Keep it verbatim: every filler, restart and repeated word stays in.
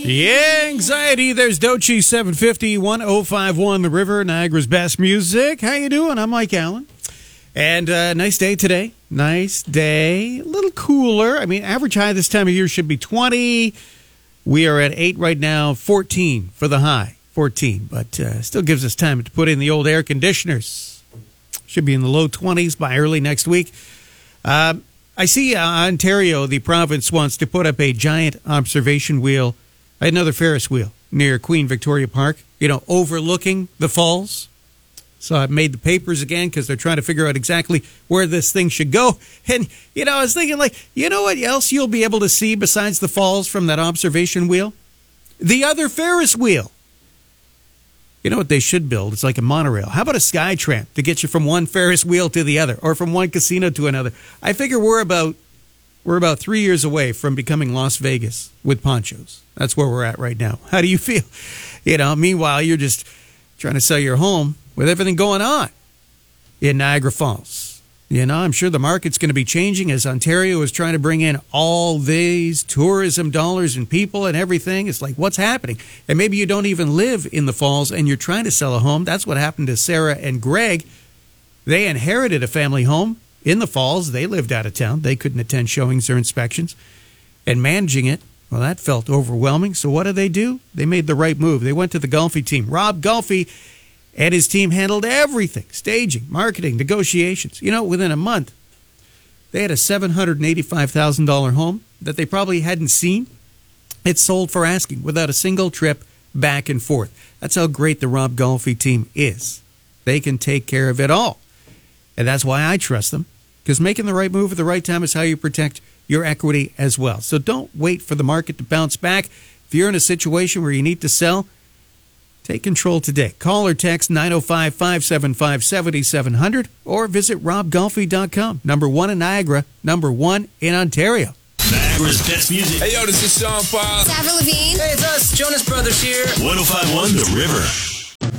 Yeah, anxiety. There's Dochi seven fifty, one oh five one The River, Niagara's best music. How you doing? I'm Mike Allen. And uh, nice day today. Nice day. A little cooler. I mean, average high this time of year should be twenty. We are at eight right now, fourteen for the high. fourteen, but uh, still gives us time to put in the old air conditioners. Should be in the low twenties by early next week. Uh, I see uh, Ontario, the province, wants to put up a giant observation wheel, another Ferris wheel, near Queen Victoria Park, you know, overlooking the falls. So I've made the papers again because they're trying to figure out exactly where this thing should go. And, you know, I was thinking, like, you know what else you'll be able to see besides the falls from that observation wheel? The other Ferris wheel. You know what they should build? It's like a monorail. How about a sky tram to get you from one Ferris wheel to the other, or from one casino to another? I figure we're about we're about three years away from becoming Las Vegas with ponchos. That's where we're at right now. How do you feel? You know, meanwhile, you're just trying to sell your home with everything going on in Niagara Falls. You know, I'm sure the market's going to be changing as Ontario is trying to bring in all these tourism dollars and people and everything. It's like, what's happening? And maybe you don't even live in the Falls and you're trying to sell a home. That's what happened to Sarah and Greg. They inherited a family home in the Falls. They lived out of town. They couldn't attend showings or inspections. And managing it, well, that felt overwhelming. So what did they do? They made the right move. They went to the Golfi team. Rob Golfi and his team handled everything, staging, marketing, negotiations. You know, within a month, they had a seven hundred eighty-five thousand dollars home that they probably hadn't seen. It sold for asking without a single trip back and forth. That's how great the Rob Golfi team is. They can take care of it all. And that's why I trust them, because making the right move at the right time is how you protect your equity as well. So don't wait for the market to bounce back. If you're in a situation where you need to sell, take control today. Call or text nine oh five, five seven five, seven seven zero zero or visit rob golfi dot com. Number one in Niagara, number one in Ontario. Niagara's best music. Hey, yo, this is Sean Paul. Avril Lavigne. Hey, it's us, Jonas Brothers here. one oh five one The River.